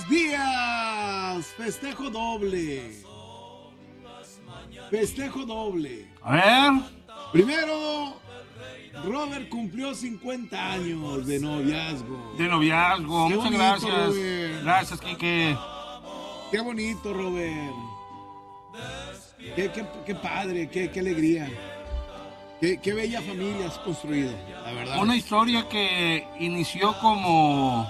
días. Festejo doble. A ver. Primero, Robert cumplió 50 años de noviazgo. Muchas bonito, gracias. Robert. Gracias, Quique. Qué bonito, Robert. Qué padre, qué alegría. Qué bella familia has construido, la verdad. Una historia que inició como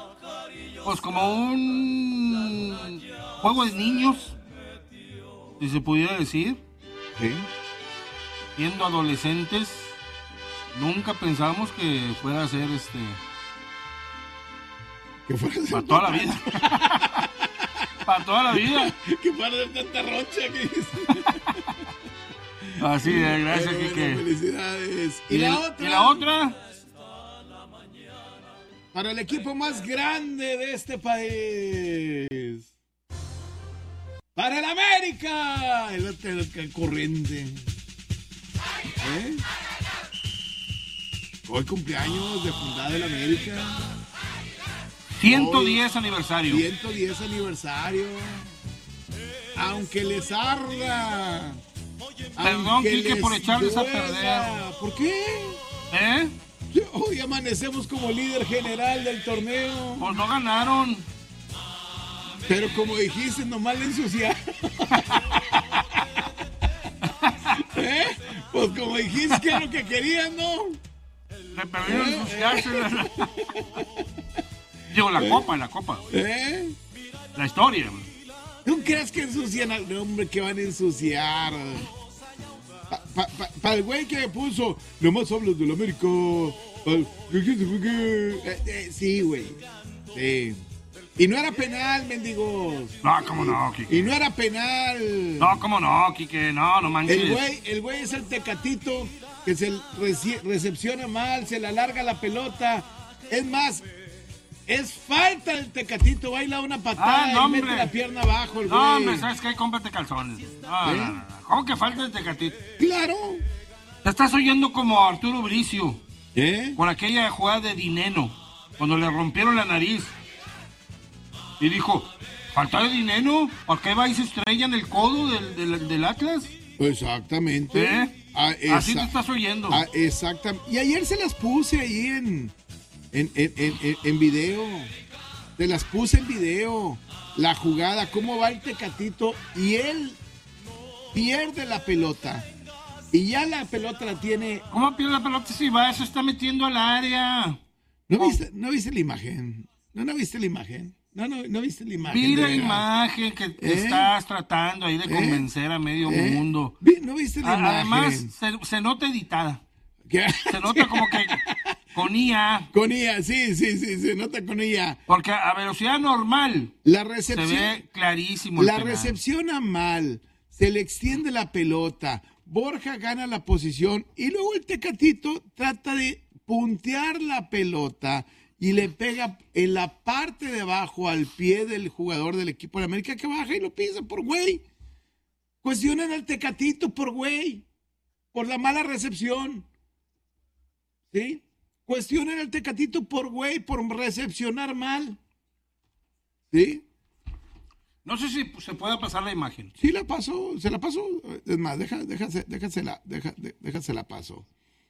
un juego de niños, si se pudiera decir. ¿Sí? Siendo adolescentes, nunca pensamos que fuera a ser Que fuera a ser para toda la vida. Para toda la vida. Que fuera a ser tanta rocha que dices. Así es, gracias, Bueno, Quique. felicidades. ¿Y la otra? Para el equipo más grande de este país. Para el América. El corriente. Hoy cumpleaños de fundada el América. 110 aniversario. 110 aniversario. Aunque les arda. Perdón, Quique, por echarles a perder. ¿Por qué? Hoy amanecemos como líder general del torneo. Pues no ganaron. Pero como dijiste, nomás le ensuciaron. Pues como dijiste que es lo que querían, ¿no? Le perdieron ensuciarse. Digo, la copa. La historia. ¿Tú crees que ensucian al hombre que van a ensuciar? Para el güey que puso, nomás hablas del América. Sí, güey. Sí. Y no era penal, mendigos. No, cómo no, Quique. Y no era penal. No, cómo no, Quique. No manches. El güey es el Tecatito que se recepciona mal, se le alarga la pelota. Es más, es falta el Tecatito, baila una patada y mete la pierna abajo el güey. No, hombre, ¿sabes qué? Cómprate calzones. No. ¿Cómo que falta el Tecatito? Claro. Te estás oyendo como Arturo Bricio. Con aquella jugada de Dineno, cuando le rompieron la nariz. Y dijo, ¿falta de Dineno? ¿Por qué va y se estrella en el codo del Atlas? Exactamente. Así te estás oyendo. Exactamente. Y ayer se las puse ahí en video. Te las puse en video. La jugada, cómo va el Tecatito. Y él pierde la pelota. Y ya la pelota la tiene. ¿Cómo pierde la pelota si se está metiendo al área? ¿No viste la imagen? ¿No viste la imagen? No viste la imagen. Vi la imagen que estás tratando ahí de convencer a medio mundo. ¿No viste la imagen? Además, se nota editada. ¿Qué? Se nota como que con IA. Con IA, sí, se nota con IA. Porque a velocidad normal se ve clarísimo. La recepciona mal, se le extiende la pelota, Borja gana la posición y luego el Tecatito trata de puntear la pelota y le pega en la parte de abajo al pie del jugador del equipo de América que baja y lo pisa por güey. Cuestionan al Tecatito por güey, por la mala recepción. ¿Sí? Cuestionan al Tecatito por güey, por recepcionar mal. ¿Sí? No sé si se puede pasar la imagen. Sí, se la pasó. Es más, déjasela paso.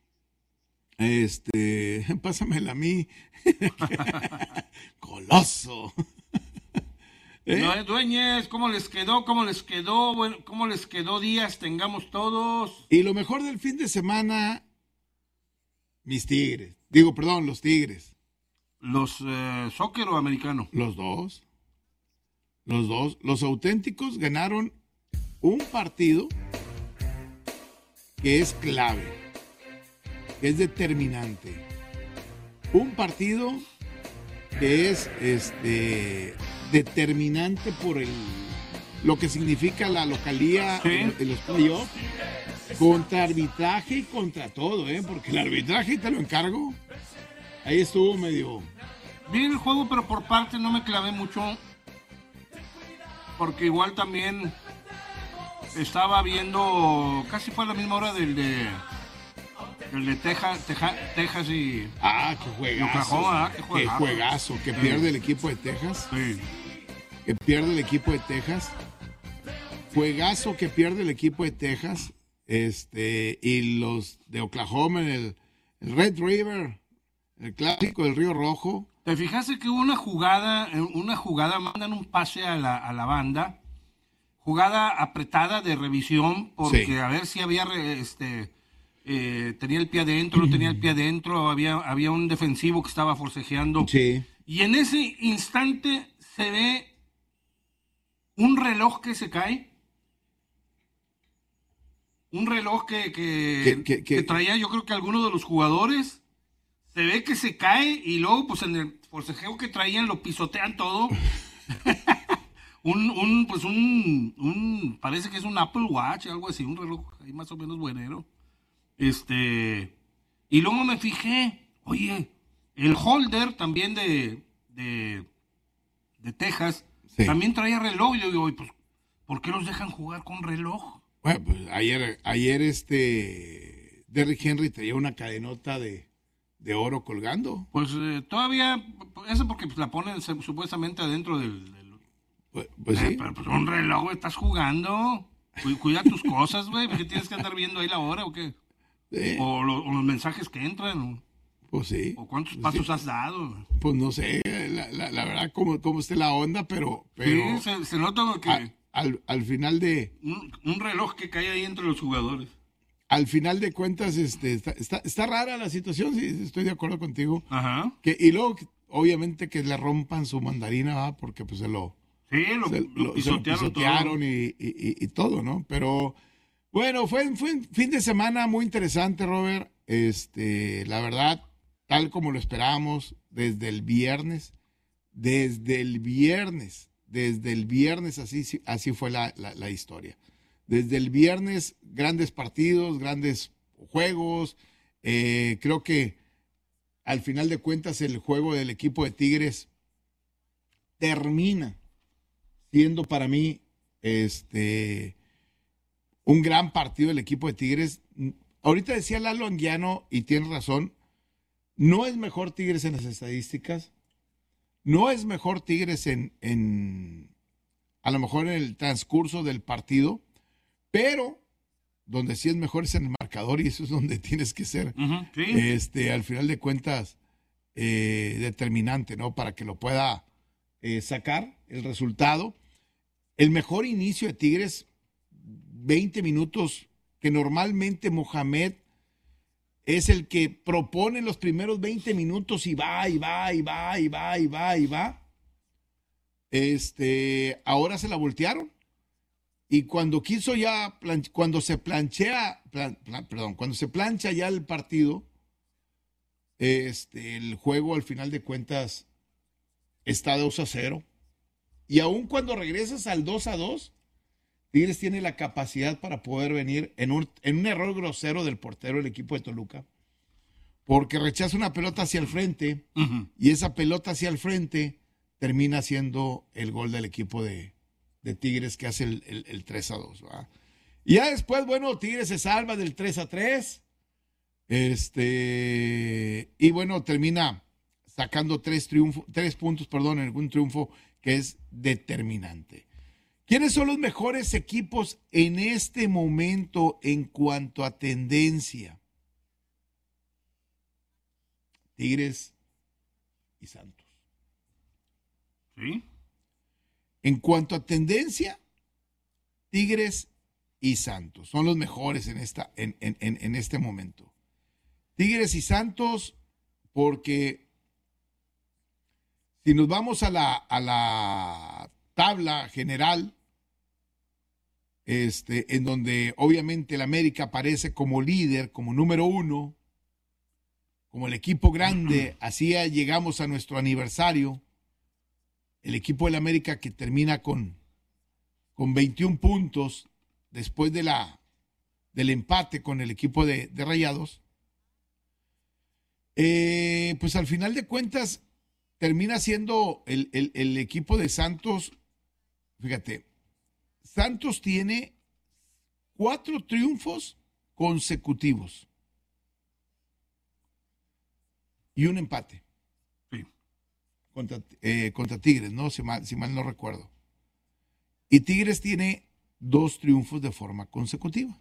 Pásamela a mí. Coloso. No, dueñes, ¿cómo les quedó? Bueno, ¿cómo les quedó días? Tengamos todos. Y lo mejor del fin de semana, mis Tigres. Los Tigres. ¿Los soccer o americano? Los dos. Los auténticos ganaron un partido que es clave, que es determinante. Un partido que es determinante por lo que significa la localía en los playoffs, contra arbitraje y contra todo, porque el arbitraje, te lo encargo, ahí estuvo medio. Vi el juego, pero por parte no me clavé mucho, porque igual también estaba viendo, casi fue a la misma hora del de Texas y qué juegazo. Oklahoma, qué juegazo que pierde el equipo de Texas. Sí. que pierde el equipo de Texas. Juegazo que pierde el equipo de Texas. Y los de Oklahoma en el Red River, el clásico del Río Rojo. ¿Te fijaste que hubo una jugada, mandan un pase a la banda, jugada apretada de revisión, porque sí, a ver si había, tenía el pie adentro, no tenía el pie adentro, había un defensivo que estaba forcejeando. Sí. Y en ese instante se ve un reloj que se cae. Un reloj que traía, yo creo que alguno de los jugadores, se ve que se cae y luego pues en el forcejeo que traían lo pisotean todo. Parece que es un Apple Watch, algo así, un reloj ahí más o menos buenero. Y luego me fijé, oye, el holder también de Texas, sí, también traía reloj. Y yo digo, pues, ¿por qué los dejan jugar con reloj? Bueno, pues ayer Derrick Henry traía una cadenota de oro colgando. Pues todavía, eso porque pues, la ponen supuestamente adentro del pues sí. Pero pues un reloj, güey, estás jugando. Cuida tus cosas, güey, porque tienes que andar viendo ahí la hora o qué. Sí. O los mensajes que entran. Pues sí. O cuántos pasos has dado. Pues no sé, la verdad, cómo esté la onda, pero sí, se nota que al final de... Un reloj que cae ahí entre los jugadores. Al final de cuentas, está rara la situación, sí, estoy de acuerdo contigo. Ajá. Y luego, obviamente, que le rompan su mandarina, ¿va? Porque pues lo pisotearon y todo, ¿no? Pero, bueno, fue un fin de semana muy interesante, Robert. La verdad, tal como lo esperábamos, desde el viernes, así fue la historia. Desde el viernes, grandes partidos, grandes juegos. Creo que al final de cuentas el juego del equipo de Tigres termina siendo para mí un gran partido del equipo de Tigres. Ahorita decía Lalo Anguiano, y tiene razón, no es mejor Tigres en las estadísticas, no es mejor Tigres a lo mejor en el transcurso del partido, pero donde sí es mejor es en el marcador, y eso es donde tienes que ser, sí, al final de cuentas, determinante, ¿no? Para que lo pueda sacar el resultado. El mejor inicio de Tigres, 20 minutos, que normalmente Mohamed es el que propone los primeros 20 minutos y va. Ahora se la voltearon. Y cuando cuando se plancha ya el partido, el juego al final de cuentas está 2-0. Y aun cuando regresas al 2-2, Tigres tiene la capacidad para poder venir en un error grosero del portero del equipo de Toluca, porque rechaza una pelota hacia el frente, y esa pelota hacia el frente termina siendo el gol del equipo de Tigres, que hace el 3-2, ¿verdad? Y ya después, bueno, Tigres se salva del 3-3, y bueno, termina sacando 3 puntos, en un triunfo que es determinante. ¿Quiénes son los mejores equipos en este momento en cuanto a tendencia? Tigres y Santos. ¿Sí? En cuanto a tendencia, Tigres y Santos son los mejores en este momento. Tigres y Santos, porque si nos vamos a la tabla general, en donde obviamente el América aparece como líder, como número 1, como el equipo grande, así llegamos a nuestro aniversario. El equipo del América, que termina con 21 puntos después del empate con el equipo de Rayados, pues al final de cuentas termina siendo el equipo de Santos. Fíjate, Santos tiene 4 triunfos consecutivos y un empate. Sí. Contra Tigres, ¿no? Si mal no recuerdo. Y Tigres tiene 2 triunfos de forma consecutiva.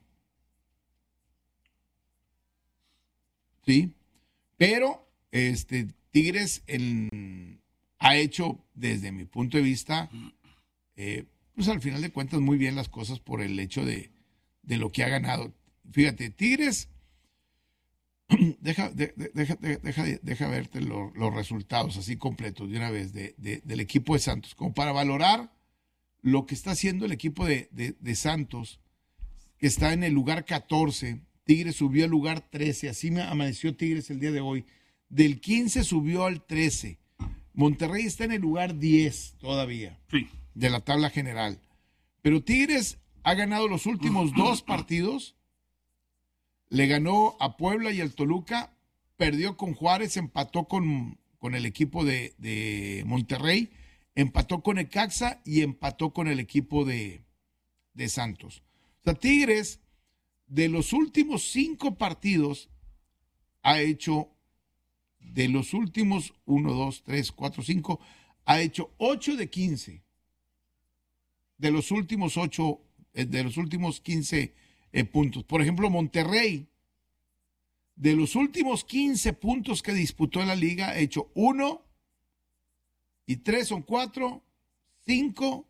Sí, pero Tigres ha hecho, desde mi punto de vista, pues al final de cuentas muy bien las cosas por el hecho de lo que ha ganado. Fíjate, Tigres, deja verte los resultados así completos de una vez del equipo de Santos, como para valorar lo que está haciendo el equipo de Santos, que está en el lugar 14. Tigres subió al lugar 13, así me amaneció Tigres el día de hoy. Del 15 subió al 13. Monterrey está en el lugar 10 todavía, sí, de la tabla general. Pero Tigres ha ganado los últimos 2 partidos. Le ganó a Puebla y al Toluca, perdió con Juárez, empató con el equipo de Monterrey, empató con Necaxa y empató con el equipo de Santos. O sea, Tigres, de los últimos 5 partidos, ha hecho, de los últimos 1, 2, 3, 4, 5, ha hecho 8 de 15. De los últimos 8, de los últimos 15 puntos. Por ejemplo, Monterrey, de los últimos 15 puntos que disputó en la liga, ha hecho 1 y 3 son 4, 5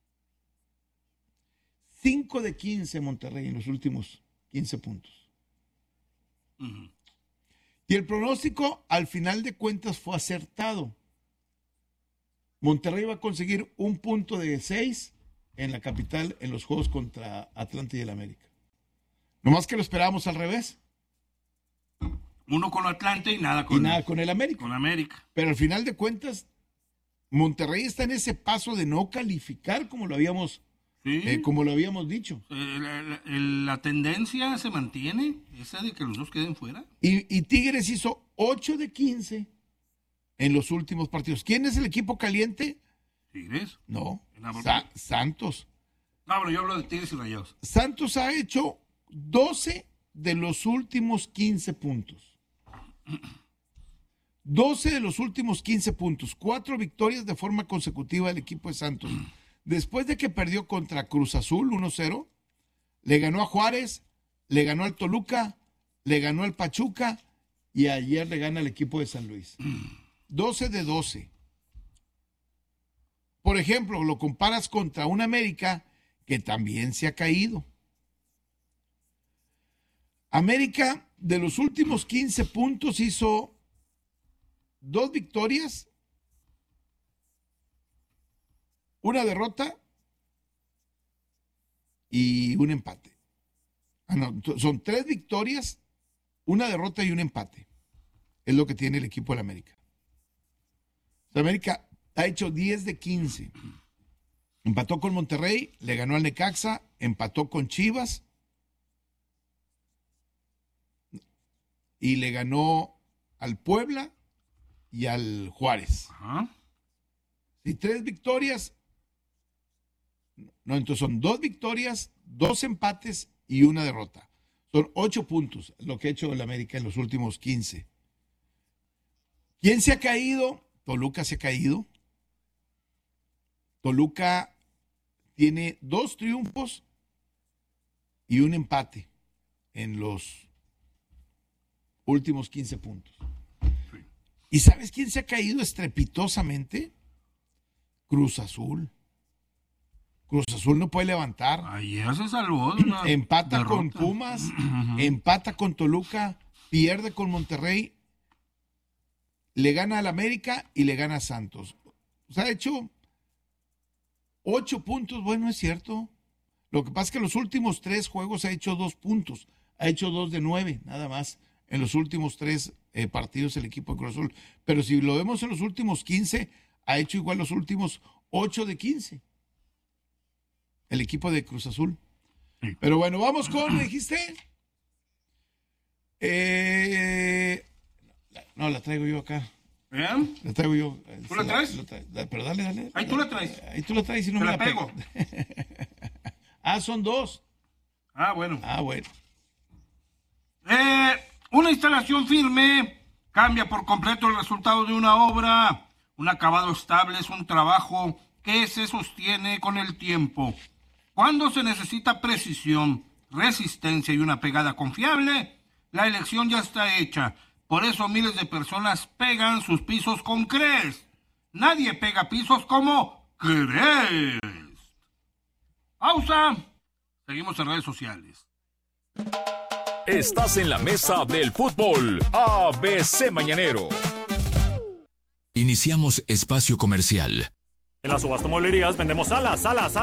de 15 Monterrey en los últimos 15 puntos. Uh-huh. Y el pronóstico, al final de cuentas, fue acertado. Monterrey va a conseguir 1 punto de 6 en la capital en los juegos contra Atlante y el América. Nomás que lo esperábamos al revés. 1 con Atlante y nada con el América. Con América. Pero al final de cuentas, Monterrey está en ese paso de no calificar como lo habíamos dicho. La tendencia se mantiene, esa de que los dos queden fuera. Y Tigres hizo 8 de 15 en los últimos partidos. ¿Quién es el equipo caliente? ¿Tigres? No, Santos. No, pero yo hablo de Tigres y Rayados. Santos ha hecho 12 de los últimos 15 puntos. 12 de los últimos 15 puntos. 4 victorias de forma consecutiva del equipo de Santos. Después de que perdió contra Cruz Azul 1-0, le ganó a Juárez, le ganó al Toluca, le ganó al Pachuca y ayer le gana al equipo de San Luis. 12 de 12. Por ejemplo, lo comparas contra un América que también se ha caído. América, de los últimos 15 puntos, hizo 2 victorias, 1 derrota y un empate. Son 3 victorias, 1 derrota y un empate. Es lo que tiene el equipo del América. El América ha hecho 10 de 15. Empató con Monterrey, le ganó al Necaxa, empató con Chivas y le ganó al Puebla y al Juárez. Ajá. Y 3 victorias. No, entonces son 2 victorias, 2 empates y 1 derrota. Son 8 puntos lo que ha hecho el América en los últimos 15. ¿Quién se ha caído? Toluca se ha caído. Toluca tiene 2 triunfos y 1 empate en los últimos 15 puntos. Sí. ¿Y sabes quién se ha caído estrepitosamente? Cruz Azul. Cruz Azul no puede levantar. Ayer se salvó de una empata derrota con Pumas, empata con Toluca, pierde con Monterrey, le gana al América y le gana a Santos. O sea, ha hecho 8 puntos, bueno, es cierto. Lo que pasa es que en los últimos 3 juegos ha hecho 2 puntos, ha hecho 2 de 9, nada más, en los últimos 3 partidos el equipo de Cruz Azul. Pero si lo vemos en los últimos 15, ha hecho igual los últimos 8 de 15. El equipo de Cruz Azul. Sí. Pero bueno, vamos con, ¿me dijiste? No, la traigo yo acá. ¿Bien? La traigo yo. ¿Tú la traes? Pero dale. Ahí tú la traes. Ahí tú la traes y no me la pego. Son 2. Ah, bueno. Bueno. Una instalación firme cambia por completo el resultado de una obra. Un acabado estable es un trabajo que se sostiene con el tiempo. Cuando se necesita precisión, resistencia y una pegada confiable, la elección ya está hecha. Por eso miles de personas pegan sus pisos con Crest. Nadie pega pisos como Crest. Pausa. Seguimos en redes sociales. Estás en la mesa del fútbol ABC Mañanero. Iniciamos espacio comercial. En las subastomollerías vendemos salas,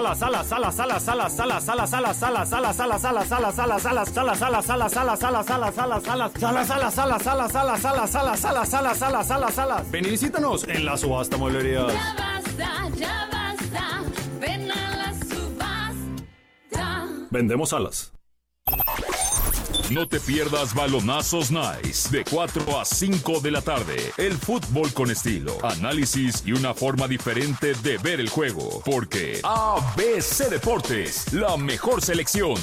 Ven y visítanos en las subastomollerías. Ya basta, ven a la subasta. Vendemos salas. No te pierdas Balonazos Nice de 4 a 5 de la tarde. El fútbol con estilo, análisis y una forma diferente de ver el juego. Porque ABC Deportes, la mejor selección.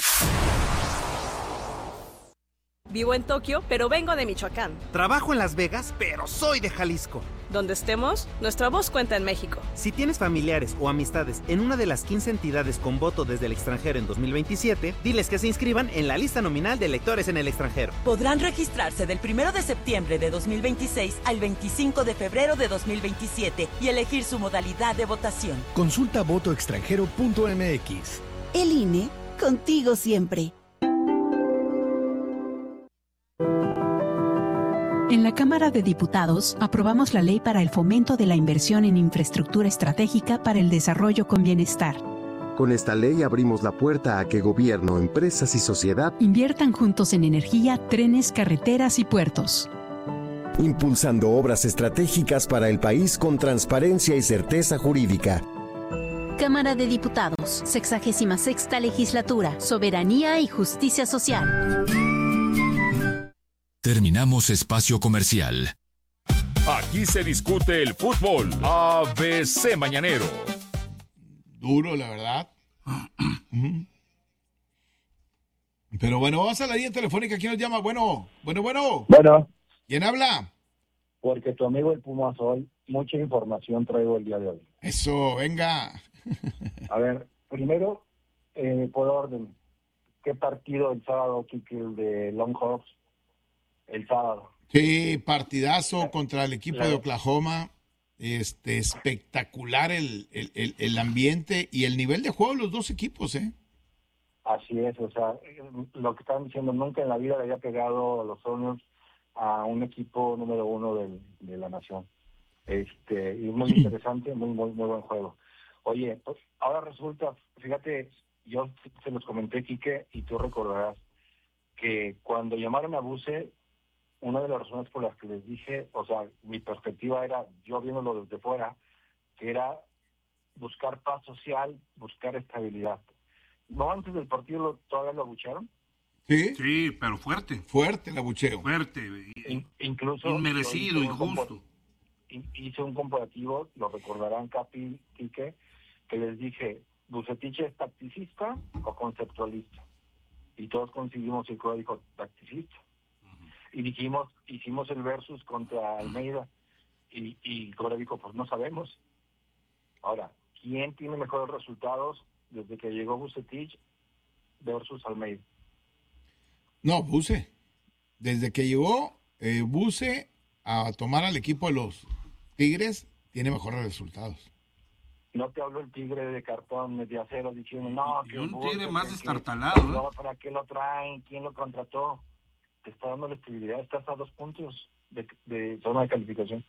Vivo en Tokio, pero vengo de Michoacán. Trabajo en Las Vegas, pero soy de Jalisco. Donde estemos, nuestra voz cuenta en México. Si tienes familiares o amistades en una de las 15 entidades con voto desde el extranjero en 2027, diles que se inscriban en la lista nominal de electores en el extranjero. Podrán registrarse del 1 de septiembre de 2026 al 25 de febrero de 2027 y elegir su modalidad de votación. Consulta votoextranjero.mx. El INE, contigo siempre. En la Cámara de Diputados aprobamos la Ley para el Fomento de la Inversión en Infraestructura Estratégica para el Desarrollo con Bienestar. Con esta ley abrimos la puerta a que gobierno, empresas y sociedad inviertan juntos en energía, trenes, carreteras y puertos. Impulsando obras estratégicas para el país con transparencia y certeza jurídica. Cámara de Diputados, 66ª Legislatura, Soberanía y Justicia Social. Terminamos espacio comercial. Aquí se discute el fútbol. ABC Mañanero. Duro, la verdad. Pero bueno, vamos a la línea telefónica. ¿Quién nos llama? Bueno. ¿Quién habla? Porque tu amigo el Puma Sol, mucha información traigo el día de hoy. Eso, venga. A ver, primero, por orden, ¿qué partido el sábado, Kike, el de Longhawks? El sábado. Sí, partidazo contra el equipo de Oklahoma. Espectacular el ambiente y el nivel de juego de los dos equipos, ¿eh? Así es, o sea, lo que estaban diciendo, nunca en la vida le había pegado a los Sonos a un equipo número 1 de la nación. Y muy interesante, muy buen juego. Oye, pues ahora resulta, fíjate, yo se los comenté, Quique, y tú recordarás que cuando llamaron a Buse, una de las razones por las que les dije, o sea, mi perspectiva era, yo viéndolo desde fuera, que era buscar paz social, buscar estabilidad. ¿No antes del partido todavía lo abuchearon? Sí, pero fuerte. Fuerte el abucheo. Fuerte. Incluso... Inmerecido, injusto. Hice un comparativo, lo recordarán, Capi, Quique, que les dije, ¿Bucetich es tacticista o conceptualista? Y todos coincidimos el código tacticista. Y hicimos el versus contra Almeida y Cora dijo, pues no sabemos. Ahora, ¿quién tiene mejores resultados desde que llegó Bucetich versus Almeida? No, Buse. Desde que llegó Buse a tomar al equipo de los Tigres, tiene mejores resultados. No te hablo el Tigre de cartón, de acero, diciendo, no, que un Tigre más destartalado. ¿Para qué lo traen? ¿Quién lo contrató? Te está dando la estabilidad, estás a 2 puntos de zona de calificación.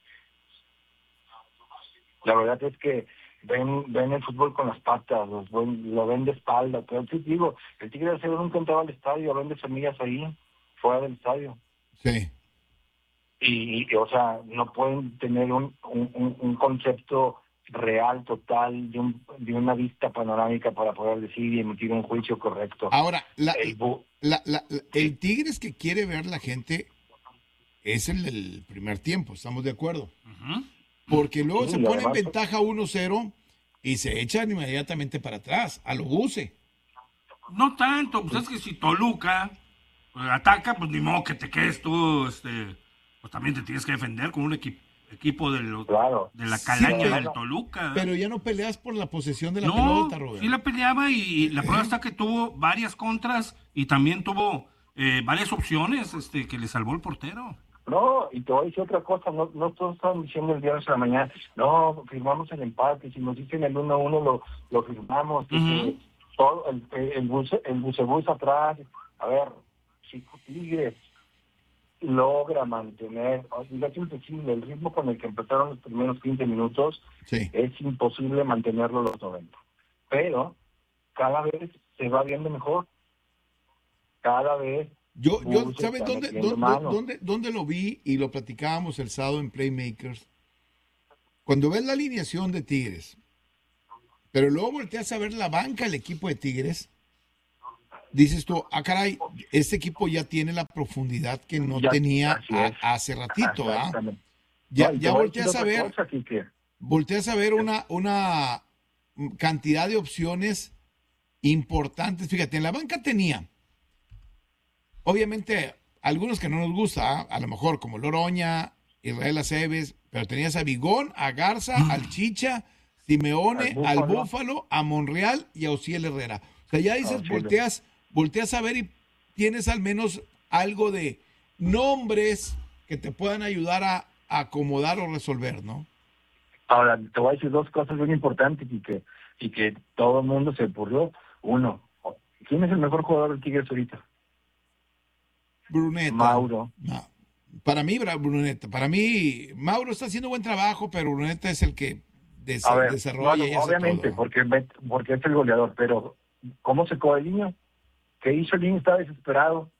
La verdad es que ven el fútbol con las patas, lo ven de espalda, pero te digo, el Tigre de Acero nunca entraba al estadio, vende semillas ahí, fuera del estadio. Sí. Y o sea, no pueden tener un concepto real, total, de una vista panorámica para poder decir y emitir un juicio correcto. Ahora, el Tigres que quiere ver la gente es el del primer tiempo, ¿estamos de acuerdo? Porque luego se pone en ventaja 1-0 y se echan inmediatamente para atrás, a lo Buse. No tanto, pues es que si Toluca ataca, pues ni modo que te quedes tú, pues también te tienes que defender con un equipo. equipo de la calaña del Toluca. Pero ya no peleas por la posesión de la pelota, Robert. Sí la peleaba y la prueba está que tuvo varias contras y también tuvo varias opciones que le salvó el portero. No, y te voy a decir otra cosa, no todos estaban diciendo el viernes a la mañana, no, firmamos el empate, si nos dicen el 1-1 lo firmamos, todo el bucebús atrás. A ver, si Tigres logra mantener, es imposible, el ritmo con el que empezaron los primeros 15 minutos, es imposible mantenerlo los 90. Pero cada vez se va viendo mejor, cada vez. Yo ¿sabes dónde lo vi? Y lo platicábamos el sábado en Playmakers. Cuando ves la alineación de Tigres, pero luego volteas a ver la banca del equipo de Tigres, dices tú, caray, este equipo ya tiene la profundidad que no tenía hace ratito, ¿ah? Ya volteas a ver, una cantidad de opciones importantes. Fíjate, en la banca tenía, obviamente, algunos que no nos gusta, a lo mejor como Loroña, Israel Aceves, pero tenías a Vigón, a Garza, al Chicha, Simeone, al Búfalo, a Monreal y a Osiel Herrera. O sea, ya dices, volteas a ver y tienes al menos algo de nombres que te puedan ayudar a acomodar o resolver, ¿no? Ahora, te voy a decir dos cosas bien importantes y que todo el mundo se ocurrió. Uno, ¿quién es el mejor jugador del Tigres ahorita? Bruneta. Mauro. No. Para mí, Bruneta. Para mí, Mauro está haciendo buen trabajo, pero Bruneta es el que desarrolla. No, obviamente, todo, porque es el goleador, pero ¿cómo secó el niño? ¿Qué hizo el niño? Estaba desesperado.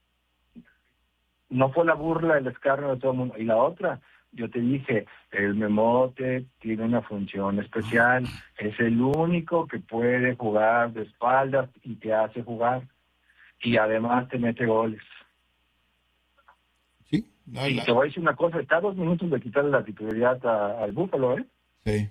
No fue la burla, el escarnio de todo el mundo. Y la otra, yo te dije, el Memote tiene una función especial. Es el único que puede jugar de espaldas y te hace jugar. Y además te mete goles. Sí. Y te voy a decir una cosa, está a 2 minutos de quitarle la titularidad al Búfalo, ¿eh? Sí.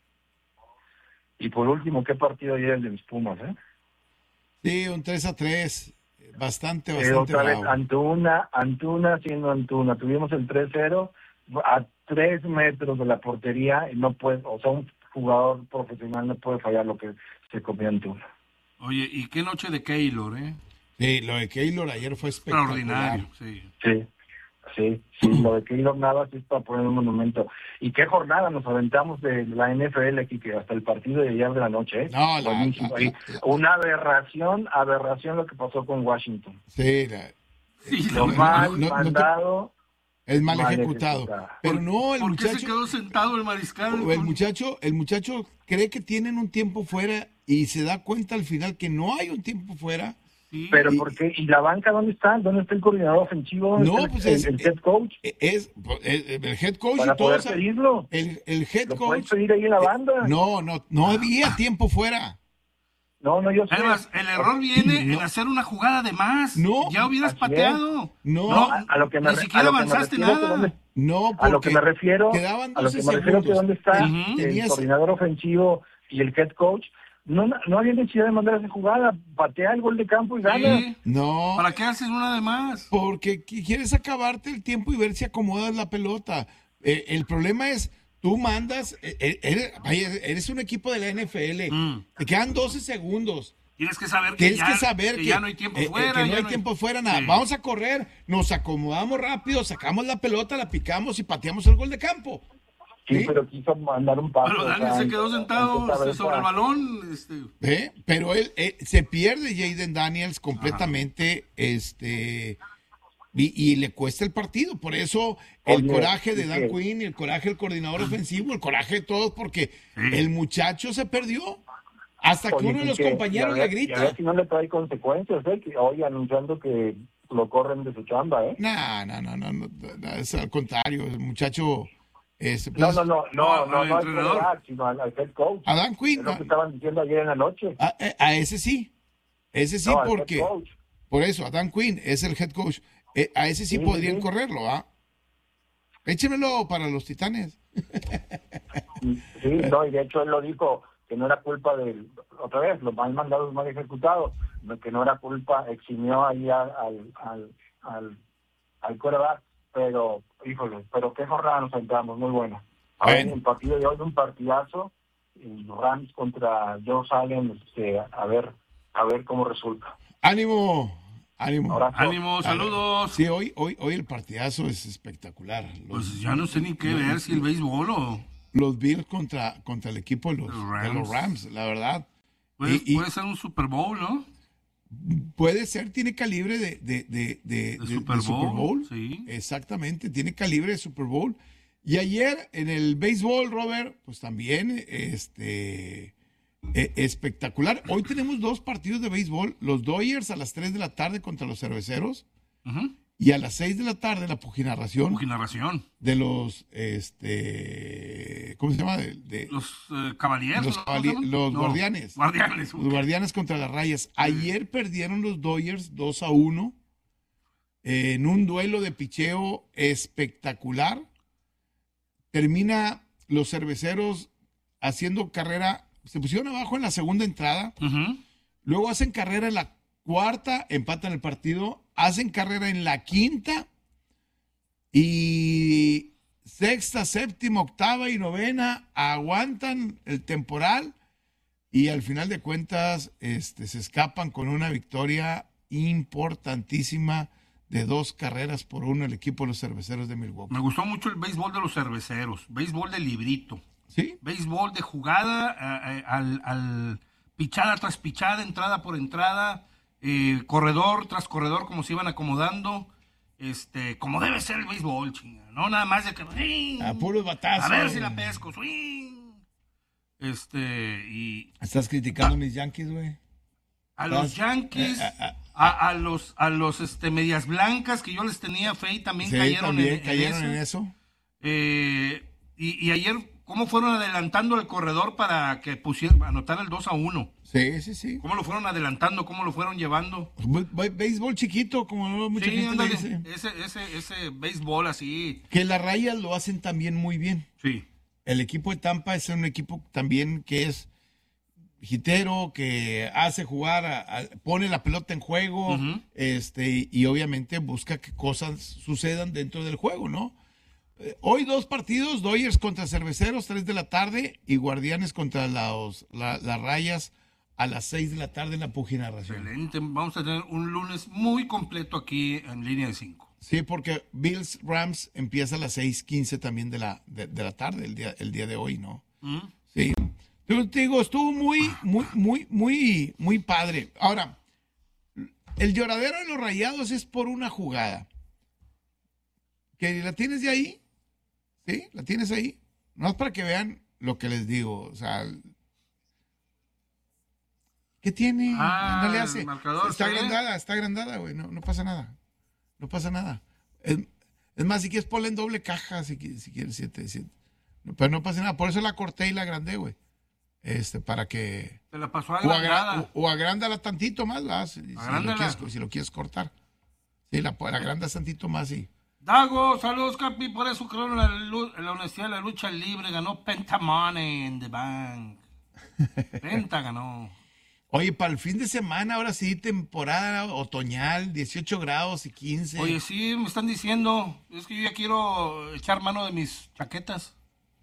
Y por último, ¿qué partido ayer el de mis Pumas, eh? Sí, un 3-3, bastante otra vez, bravo. Antuna siendo Antuna. Tuvimos el 3-0 a 3 metros de la portería y no puede, o sea, un jugador profesional no puede fallar lo que se comió Antuna. Oye, ¿y qué noche de Keylor, eh? Sí, lo de Keylor ayer fue espectacular. Extraordinario, Sí, lo de Keylor Navas es para poner un monumento. ¿Y qué jornada nos aventamos de la NFL aquí, que hasta el partido de ayer de la noche, eh? No, una aberración lo que pasó con Washington. Sí, lo mal mandado. Es mal ejecutado. Pero no, el ¿Por muchacho... qué se quedó sentado el mariscal? El muchacho cree que tienen un tiempo fuera y se da cuenta al final que no hay un tiempo fuera. Sí. Pero ¿por qué? ¿Y la banca dónde está? ¿Dónde está el coordinador ofensivo? No, pues el head coach. El head coach para y todo. Poder pedirlo. El head ¿Lo coach. puedes pedir ahí en la banda? No había tiempo fuera. No, yo sé. Además, el error viene en hacer una jugada de más. No. Ya hubieras pateado. No. A lo que ni siquiera avanzaste nada. No, a lo que me refiero, quedaban 12 a lo que me refiero que dónde está el coordinador ofensivo y el head coach. No había necesidad de mandar esa jugada, patea el gol de campo y gana. Sí. No. ¿Para qué haces una de más? Porque quieres acabarte el tiempo y ver si acomodas la pelota. El problema es, tú mandas, eres un equipo de la NFL, te quedan 12 segundos. Tienes que saber que ya no hay tiempo fuera. Que no hay tiempo fuera, nada. Sí. Vamos a correr, nos acomodamos rápido, sacamos la pelota, la picamos y pateamos el gol de campo. Sí, pero quiso mandar un pase. Pero Daniel se quedó sentado sobre el balón. Pero él se pierde, Jayden Daniels, completamente, y le cuesta el partido. Por eso el coraje de Dan Quinn, el coraje del coordinador ofensivo, el coraje de todos, porque el muchacho se perdió. Hasta que uno de los compañeros le grita. Y a ver si no le trae consecuencias, que hoy anunciando que lo corren de su chamba, No, es al contrario, el muchacho... No, al entrenador, sino al head coach. A Dan Quinn. Es lo que estaban diciendo ayer en la noche. A ese sí. Porque... Por eso, a Dan Quinn es el head coach. A ese sí podrían correrlo, ¿ah? Échemelo para los Titanes. Sí, y de hecho él lo dijo, que no era culpa del... Otra vez, los mal mandados, mal ejecutados, que no era culpa, eximió ahí al quarterback, pero híjole, pero qué jornada nos sentamos, muy buena. A ver, el partido de hoy, un partidazo, y los Rams contra Josh Allen, a ver cómo resulta. ¡Ánimo! ¡Ánimo! ¡Ánimo! ¡Saludos! Sí, hoy el partidazo es espectacular. Pues ya no sé ni qué ver, si el béisbol o... Los Bills contra el equipo de los Rams, la verdad. Puede ser un Super Bowl, ¿no? Puede ser, tiene calibre de Super Bowl. Sí. Exactamente, tiene calibre de Super Bowl. Y ayer en el béisbol, Robert, pues también espectacular. Hoy tenemos 2 partidos de béisbol, los Dodgers a las 3 de la tarde contra los Cerveceros, y a las 6 de la tarde la puginarración de los ¿cómo se llama? Los Caballeros, los Guardianes. Los Guardianes contra las Rayas. Ayer perdieron los Dodgers 2-1 en un duelo de picheo espectacular. Termina los Cerveceros haciendo carrera, se pusieron abajo en la segunda entrada, luego hacen carrera en la cuarta, empatan el partido, hacen carrera en la quinta, y sexta, séptima, octava y novena aguantan el temporal, y al final de cuentas se escapan con una victoria importantísima de 2-1 el equipo de los Cerveceros de Milwaukee. Me gustó mucho el béisbol de los Cerveceros, béisbol de librito. ¿Sí? Béisbol de jugada, al pichada tras pichada, entrada por entrada, corredor tras corredor, como se iban acomodando, como debe ser el béisbol, chinga, no nada más de que a puros batazos. A ver si la pesco, swing. Y estás criticando a mis Yankees, güey. A los Yankees, a los Medias Blancas, que yo les tenía fe y también cayeron en eso. Y ayer, ¿cómo fueron adelantando el corredor para que anotara el 2-1? Sí. ¿Cómo lo fueron adelantando? ¿Cómo lo fueron llevando? Béisbol chiquito, como mucha gente le dice. Ese béisbol así. Que las Rayas lo hacen también muy bien. Sí. El equipo de Tampa es un equipo también que es hitero, que hace jugar, pone la pelota en juego, y obviamente busca que cosas sucedan dentro del juego, ¿no? Hoy 2 partidos, Dodgers contra Cerveceros, 3 de la tarde, y Guardianes contra las Rayas a las 6 de la tarde en la puginarración. Excelente, vamos a tener un lunes muy completo aquí en Línea de 5. Sí, porque Bills Rams empieza a las 6:15 también de la tarde, el día de hoy, ¿no? Sí. Yo te digo, estuvo muy padre. Ahora, el lloradero de los Rayados es por una jugada. ¿Que la tienes de ahí? ¿Sí? ¿La tienes ahí? No es para que vean lo que les digo. O sea, ¿qué tiene? No le hace. Está agrandada, güey. No pasa nada. No pasa nada. Es más, si quieres ponle en doble caja, si quieres 7. Pero no pasa nada. Por eso la corté y la agrandé, güey. Para que... Te la pasó agrandada. O agrándala tantito más, ¿verdad? Si lo quieres cortar. Sí, la agrandas tantito más y... Dago, saludos, Capi. Por eso creo en la Universidad de la Lucha Libre. Ganó Penta Money in the Bank. Penta ganó. Oye, para el fin de semana, ahora sí, temporada otoñal, 18 grados y 15. Oye, sí, me están diciendo. Es que yo ya quiero echar mano de mis chaquetas.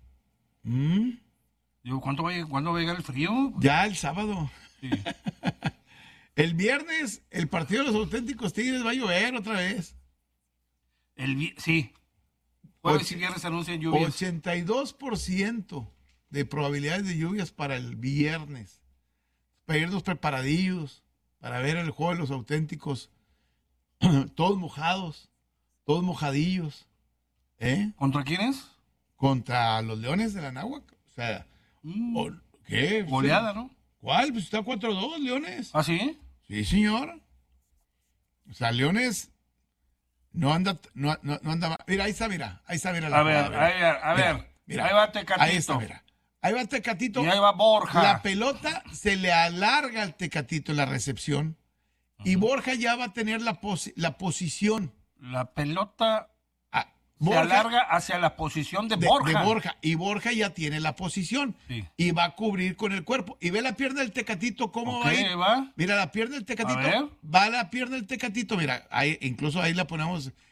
Digo, ¿cuándo va a llegar el frío? Ya el sábado. Sí. El viernes, el partido de los auténticos Tigres va a llover otra vez. Sí. Jueves y viernes anuncian lluvias. 82% de probabilidades de lluvias para el viernes. Para irnos preparadillos, para ver el juego de los auténticos. Todos mojados, todos mojadillos. ¿Contra quiénes? Contra los Leones de la Náhuac. O sea, ¿qué? Goleada, ¿no? ¿Cuál? Pues está 4-2, Leones. ¿Ah, sí? Sí, señor. O sea, Leones no anda. Mira, ahí está, mira. A ver. Mira, ahí va Tecatito. Ahí está, mira. Ahí va Tecatito. Y ahí va Borja. La pelota se le alarga al Tecatito en la recepción. Y Borja ya va a tener la posición. La pelota se alarga hacia la posición de Borja. Y Borja ya tiene la posición. Sí. Y va a cubrir con el cuerpo. Y ve la pierna del Tecatito, ¿cómo va a ir? Va. Mira la pierna del Tecatito. Va la pierna del Tecatito. Mira, incluso ahí la ponemos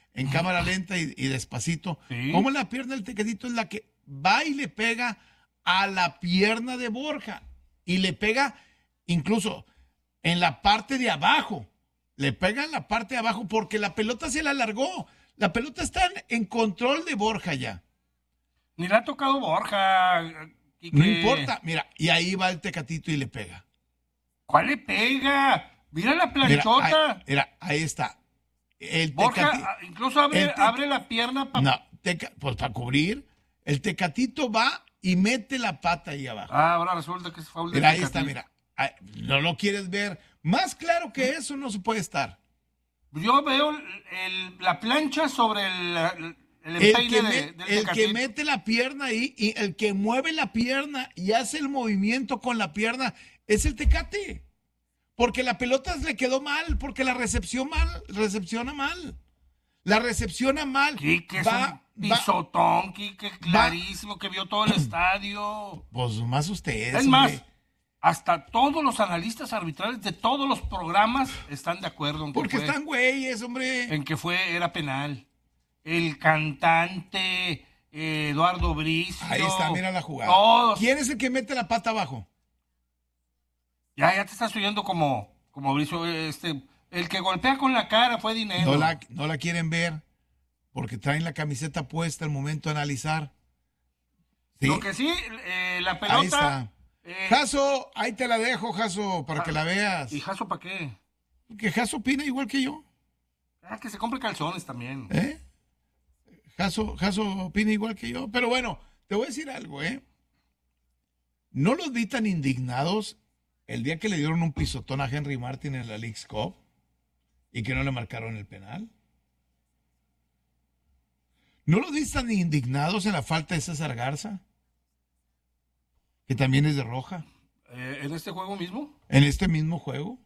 en cámara lenta y despacito. ¿Sí? Cómo la pierna del Tecatito es la que va y le pega a la pierna de Borja. Y le pega incluso en la parte de abajo. Le pega en la parte de abajo porque la pelota se la alargó. La pelota está en control de Borja ya. Ni le ha tocado Borja. No importa, mira, y ahí va el Tecatito y le pega. ¿Cuál le pega? Mira la planchota. Mira, ahí está. El Borja incluso abre la pierna para... pues para cubrir. El Tecatito va y mete la pata ahí abajo. Ahora resulta que es foul de Mira, ahí está, mira. No lo quieres ver. Más claro que eso no se puede estar. Yo veo la plancha sobre el empeine del Tecatito. El que mete la pierna ahí y el que mueve la pierna y hace el movimiento con la pierna es el Tecate. Porque la pelota le quedó mal, porque la recepciona mal. La recepciona mal. Quique es un pisotón, Quique, clarísimo, que vio todo el estadio. Pues más ustedes. Es más, hasta todos los analistas arbitrales de todos los programas están de acuerdo en que porque están güeyes, hombre. En que era penal. El cantante, Eduardo Bricio. Ahí está, mira la jugada. Todos. ¿Quién es el que mete la pata abajo? Ya te estás oyendo como Bricio, el que golpea con la cara fue Dinero. No la quieren ver porque traen la camiseta puesta al momento de analizar. ¿Sí? Lo que sí, la pelota... Ahí está. Jaso, ahí te la dejo, Jaso, para que la veas. ¿Y Jaso para qué? Porque Jaso opina igual que yo. Que se compre calzones también. Jaso opina igual que yo. Pero bueno, te voy a decir algo, No los vi tan indignados el día que le dieron un pisotón a Henry Martin en la Leagues Cup y que no le marcaron el penal. ¿No los vi tan indignados en la falta de César Garza? Que también es de roja. ¿En este juego mismo? En este mismo juego.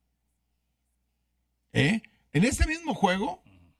En este mismo juego.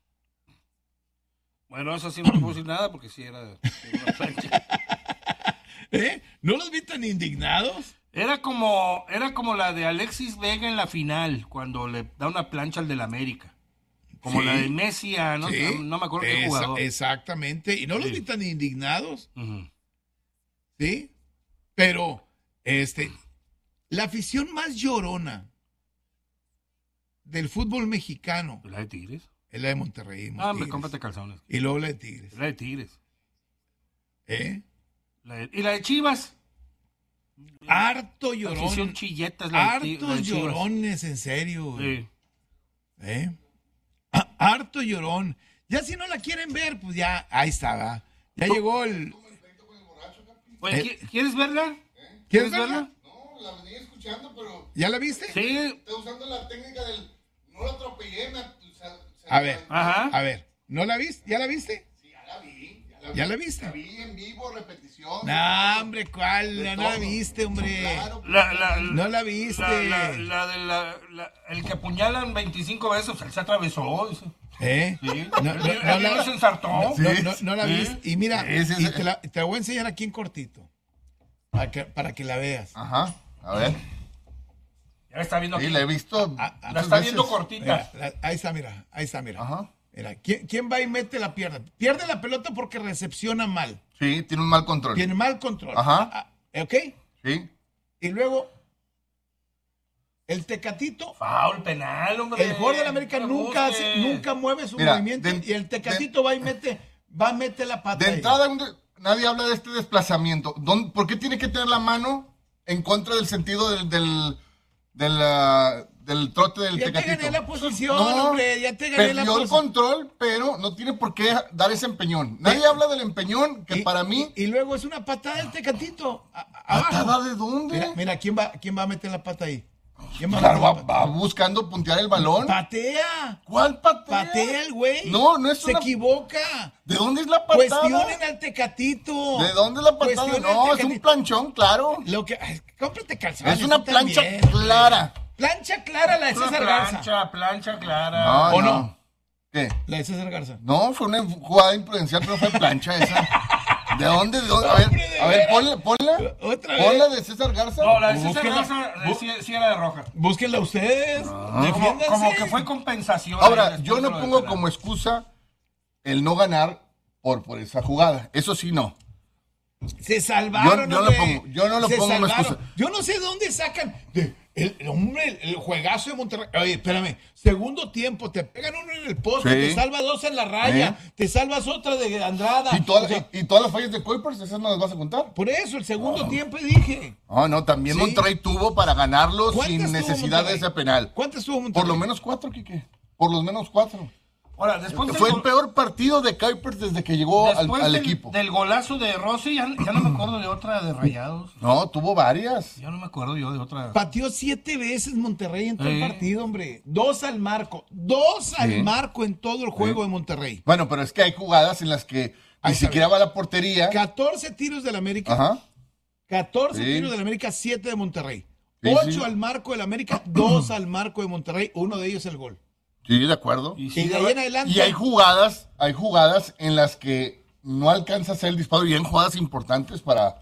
Bueno, eso sí no puedo decir nada porque sí era una plancha. ¿No los vi tan indignados? Era como la de Alexis Vega en la final, cuando le da una plancha al del América. Como la de Messi no me acuerdo qué jugador. Exactamente. Y no los vi tan indignados. ¿Sí? Pero, la afición más llorona del fútbol mexicano. ¿Es la de Tigres? Es la de Monterrey. Hombre, cómprate calzones. Y luego la de Tigres. Es la de Tigres. ¿Y la de Chivas? Harto llorón. Afición chilletas. Hartos llorones, en serio. Sí. Harto llorón. Ya si no la quieren ver, pues ya, ahí está, ya llegó el... Oye, ¿quieres verla? ¿Quieres verla? No, la venía escuchando, pero... ¿Ya la viste? Sí. Está usando la técnica del... No lo atropellé, A ver, ¿no la viste? ¿Ya la viste? Sí, ya la vi. ¿Ya la viste? La vi en vivo, repetición. No, hombre, ¿cuál? No la viste, hombre. Claro, no la viste. El que apuñalan 25 veces, él se atravesó. Sí. Se ensartó. No la viste. Y mira, te la voy a enseñar aquí en cortito. Para que la veas. Ajá, a ver. Ya la está viendo aquí. Sí, la he visto. La está viendo cortita. Mira, ahí está, mira. Ajá. Mira, ¿quién va y mete la pierna? Pierde la pelota porque recepciona mal. Sí, tiene un mal control. Tiene mal control. Ajá. ¿Ok? Sí. Y luego, el Tecatito. Foul, penal, hombre. El jugador de la América nunca mueve su movimiento. Y el Tecatito va y mete la pata. De entrada, nadie habla de este desplazamiento. ¿Por qué tiene que tener la mano en contra del sentido del trote del Tecatito? Ya te gané la posición, hombre, ya te gané la posición. Perdió el control, pero no tiene por qué dar ese empeñón. Nadie habla del empeñón, que para mí... Y luego es una patada del Tecatito. ¿Patada de dónde? Mira, ¿quién va a meter la pata ahí? Claro, va buscando puntear el balón. ¡Patea! ¿Cuál patea? Patea el güey. No es Se equivoca. ¿De dónde es la patada? Cuestionen al Tecatito. ¿De dónde es la patada? No, es un planchón, claro. Cómprate calzones. Es una plancha clara. Plancha clara la de César Garza. Plancha clara. ¿O no? ¿Qué? La de César Garza. No, fue una jugada imprudencial, pero fue plancha esa. ¿De dónde? A ver, ponla. Otra vez. Ponla de César Garza. No, la de César Garza sí era de roja. Búsquenla ustedes. Como que fue compensación. Ahora, yo no pongo como excusa el no ganar por esa jugada. Eso sí, no. Se salvaron, yo no lo pongo como excusa. Yo no sé de dónde sacan el juegazo de Monterrey. Oye, espérame, segundo tiempo, te pegan uno en el poste, te salva 2 en la raya, te salvas otra de Andrada. ¿Y todas las fallas de Kuipers, esas no las vas a contar? Por eso, el segundo tiempo dije. No, también Monterrey tuvo para ganarlo sin necesidad de ese penal. ¿Cuántas tuvo Monterrey? Por lo menos 4, Quique. Por lo menos 4. Ahora, después fue el peor partido de Kuipers desde que llegó al equipo. Del golazo de Rossi, ya no me acuerdo de otra de Rayados. No, tuvo varias. Ya no me acuerdo yo de otra. Pateó 7 veces Monterrey en todo el partido, hombre. 2 al marco. 2 al marco en todo el juego de Monterrey. Bueno, pero es que hay jugadas en las que ni siquiera va a la portería. 14 tiros del América. Ajá. 14 tiros del América, 7 de Monterrey. 8 al marco del América, 2 al marco de Monterrey. Uno de ellos el gol. Sí, de acuerdo. Y de ahí en adelante. Y hay jugadas en las que no alcanza a hacer el disparo y hay jugadas importantes para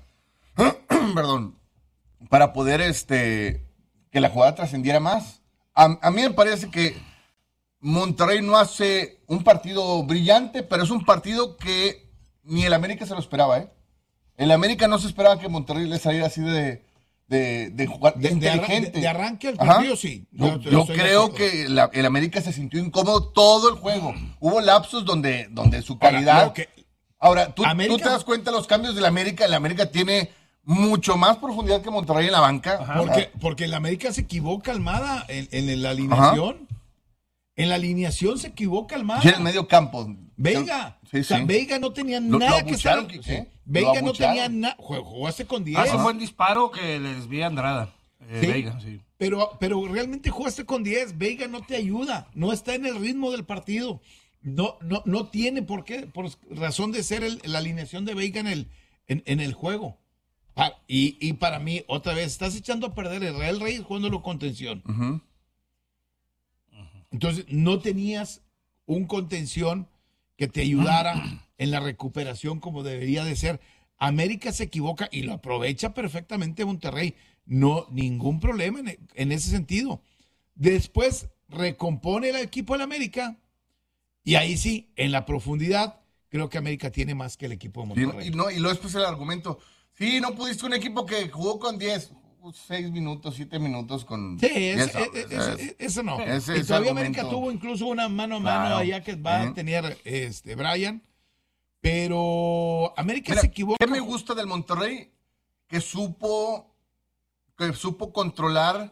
para poder que la jugada trascendiera más. A mí me parece que Monterrey no hace un partido brillante, pero es un partido que ni el América se lo esperaba, ¿eh? El América no se esperaba que Monterrey le saliera así de jugar inteligente. De arranque al partido, sí. Yo creo que el América se sintió incómodo todo el juego. Hubo lapsos donde su calidad... Ahora, tú te das cuenta de los cambios del América. El América tiene mucho más profundidad que Monterrey en la banca. Porque el América se equivoca Almada en la alineación. En la alineación se equivoca Almada. Y en el medio campo. Veiga. O sea, Veiga no tenía nada que estar... Veiga no tenía nada. Jugaste con 10. Hace un buen disparo que le desvía Andrada. Veiga, sí. Pero realmente jugaste con 10. Veiga no te ayuda. No está en el ritmo del partido. No tiene por qué. Por razón de ser la alineación de Veiga en el juego. Y para mí, otra vez, estás echando a perder a Israel Reyes jugándolo contención. Entonces, no tenías un contención que te ayudara en la recuperación como debería de ser. América se equivoca y lo aprovecha perfectamente Monterrey. No, ningún problema en ese sentido. Después recompone el equipo del América y ahí sí, en la profundidad, creo que América tiene más que el equipo de Monterrey. Y luego después el argumento, sí, no pudiste un equipo que jugó con 10, 6 minutos, 7 minutos con... Sí, eso no. Y todavía América tuvo incluso una mano a mano allá que va a tener Brian. Pero América se equivoca. ¿Qué me gusta del Monterrey? Que supo controlar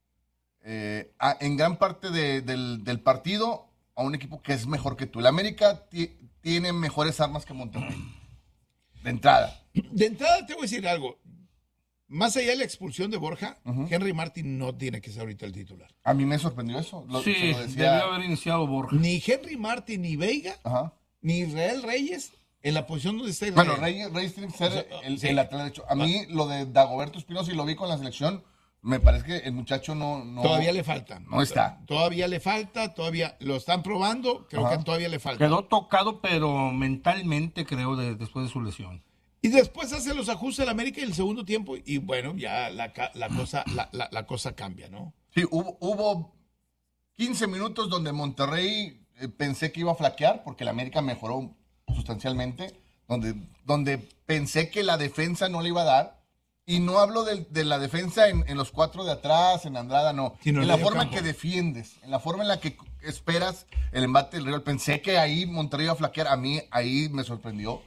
en gran parte del partido a un equipo que es mejor que tú. El América tiene mejores armas que Monterrey. De entrada. De entrada te voy a decir algo. Más allá de la expulsión de Borja, Henry Martin no tiene que ser ahorita el titular. A mí me sorprendió eso. Debió haber iniciado Borja. Ni Henry Martin, ni Veiga, ni Israel Reyes en la posición donde está Israel. Bueno, Reyes tiene que ser el lateral derecho. A mí lo de Dagoberto Espinosa, y lo vi con la selección, me parece que el muchacho no todavía le falta. No está. Todavía le falta, todavía lo están probando, creo que todavía le falta. Quedó tocado, pero mentalmente creo después de su lesión. Y después hace los ajustes al América en el segundo tiempo y bueno, ya la cosa cambia, ¿no? Sí, hubo 15 minutos donde Monterrey pensé que iba a flaquear porque el América mejoró sustancialmente, donde pensé que la defensa no le iba a dar. Y no hablo de la defensa en los 4 de atrás, en Andrada, no. En la forma en que defiendes, en la forma en la que esperas el embate del rival. Pensé que ahí Monterrey iba a flaquear. A mí ahí me sorprendió.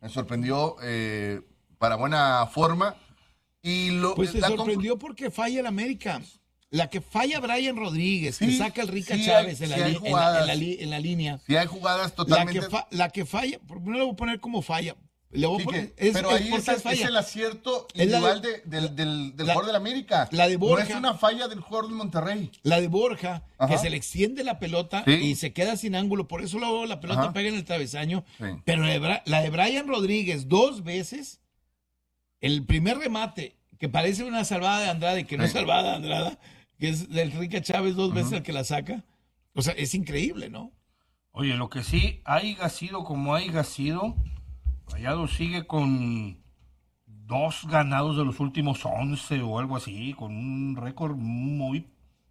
Para buena forma. Pues se sorprendió porque falla el América. La que falla Brian Rodríguez, que saca el Rica Chávez en la línea. Sí hay jugadas totalmente. La que falla, no le voy a poner como falla. Pero ahí es el acierto individual del jugador del América. La de Borja. No es una falla del jugador de Monterrey. La de Borja, que se le extiende la pelota y se queda sin ángulo. Por eso luego la pelota pega en el travesaño. Sí. Pero la de Brian Rodríguez 2 veces, el primer remate, que parece una salvada de Andrada y que no es salvada de Andrada, que es del Rica Chávez 2 veces el que la saca. O sea, es increíble, ¿no? Oye, lo que sí, haya sido como haya sido, Rayados sigue con 2 ganados de los últimos 11 o algo así, con un récord muy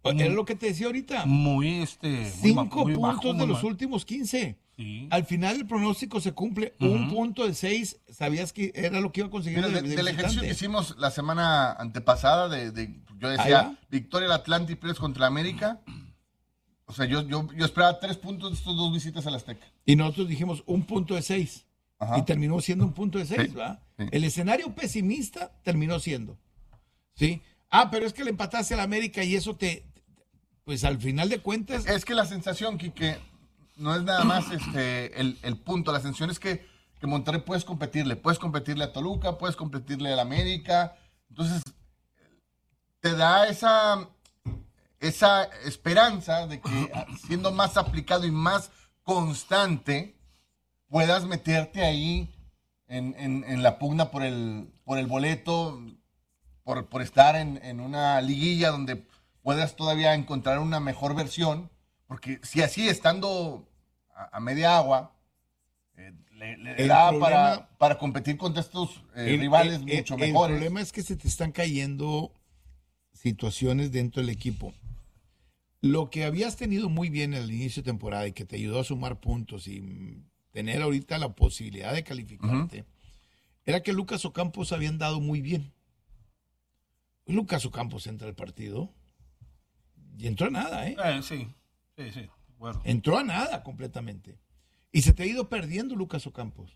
Era lo que te decía ahorita. 5 puntos de los últimos 15. Sí. Al final el pronóstico se cumple. Un punto de 6. Sabías que era lo que iba a conseguir. Mira, del ejercicio que hicimos la semana antepasada, yo decía, victoria del Atlante y Pérez contra la América. O sea, yo esperaba 3 puntos de estos 2 visitas al Azteca. Y nosotros dijimos un punto de 6. Y terminó siendo un punto de 6, ¿verdad? Sí. El escenario pesimista terminó siendo. ¿Sí? Pero es que le empataste al América y eso pues al final de cuentas... Es que la sensación, Quique, no es nada más el punto. La sensación es que Monterrey puedes competirle a Toluca, puedes competirle al América. Entonces, te da esa esperanza de que siendo más aplicado y más constante, puedas meterte ahí en la pugna por el boleto, por estar en una liguilla donde puedas todavía encontrar una mejor versión, porque si así, estando a media agua, le da para competir contra estos rivales mucho mejores. El problema es que se te están cayendo situaciones dentro del equipo. Lo que habías tenido muy bien al inicio de temporada y que te ayudó a sumar puntos y tener ahorita la posibilidad de calificarte, era que Lucas Ocampos habían dado muy bien. Lucas Ocampos entra al partido y entró a nada, Sí. Bueno. Entró a nada completamente. Y se te ha ido perdiendo Lucas Ocampos.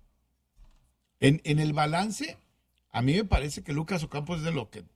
En el balance, a mí me parece que Lucas Ocampos es de lo que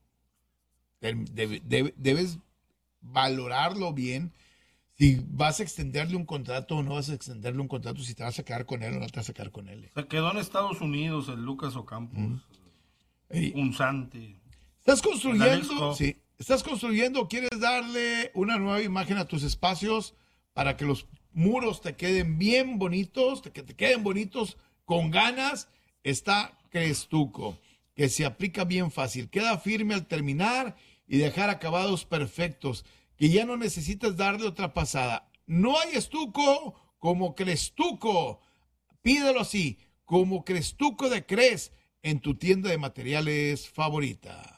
debes valorarlo bien. Si vas a extenderle un contrato o no vas a extenderle un contrato, si te vas a quedar con él o no te vas a quedar con él. Se quedó en Estados Unidos el Lucas Ocampos. Punzante. ¿Estás construyendo o quieres darle una nueva imagen a tus espacios para que los muros te queden bien bonitos, que te queden bonitos con ganas? Está Crestuco, que se aplica bien fácil, queda firme al terminar y dejar acabados perfectos, que ya no necesitas darle otra pasada. No hay estuco como Crestuco. Pídelo así, como Crestuco de Cres, en tu tienda de materiales favorita.